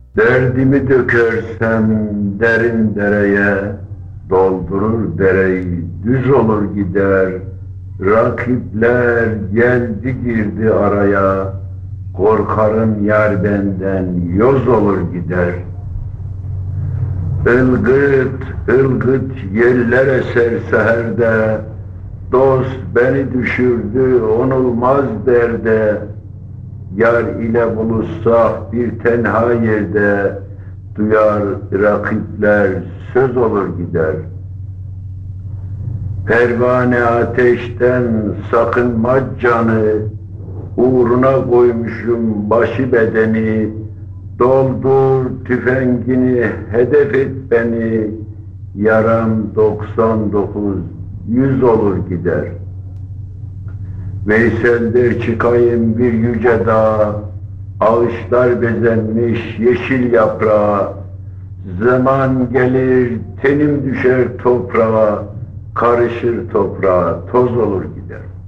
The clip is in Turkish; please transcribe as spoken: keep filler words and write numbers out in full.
Derdimi dökersem derin dereye, doldurur dereyi, düz olur gider. Rakipler geldi girdi araya, korkarım yar benden yoz olur gider. Ilgıt, ılgıt yeller eser seherde, dost beni düşürdü onulmaz derde. Yar ile buluşsak bir tenha yerde, duyar rakipler söz olur gider. Pervane ateşten sakınmaz canı, uğruna koymuşum başı bedeni. Doldur tüfengini hedef et beni, yaram doksan dokuz yüz olur gider. Veysel'dir çıkayım bir yüce dağa, ağaçlar bezenmiş yeşil yaprağa. Zaman gelir tenim düşer toprağa, karışır toprağa toz olur gider.